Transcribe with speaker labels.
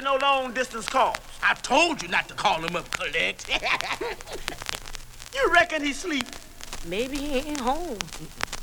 Speaker 1: no long-distance calls.
Speaker 2: I told you not to call him up, collect.
Speaker 1: You reckon he sleep?
Speaker 3: Maybe he ain't home.